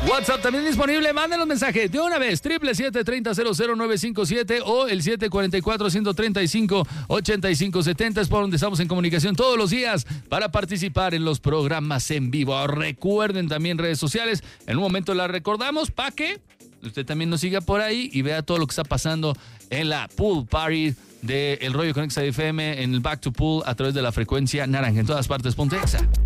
WhatsApp también disponible. Manden los mensajes de una vez. 777-30-00957 o el 744-135-8570. Es por donde estamos en comunicación todos los días para participar en los programas en vivo. Recuerden también redes sociales. En un momento las recordamos para que usted también nos siga por ahí y vea todo lo que está pasando en la Pool Party de El Rollo con Exa FM, en el Back to Pool a través de la frecuencia naranja en todas partes. Ponte Exa.